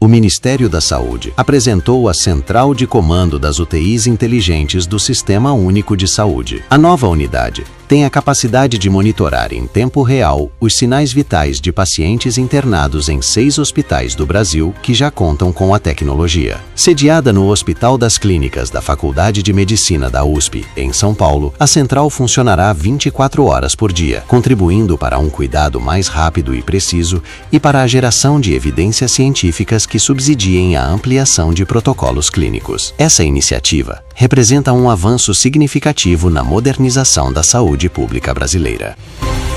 o Ministério da Saúde apresentou a Central de Comando das UTIs inteligentes do Sistema Único de Saúde. A nova unidade tem a capacidade de monitorar em tempo real os sinais vitais de pacientes internados em 6 hospitais do Brasil que já contam com a tecnologia. Sediada no Hospital das Clínicas da Faculdade de Medicina da USP, em São Paulo, a central funcionará 24 horas por dia, contribuindo para um cuidado mais rápido e preciso e para a geração de evidências científicas que subsidiem a ampliação de protocolos clínicos. Essa iniciativa representa um avanço significativo na modernização da saúde pública brasileira.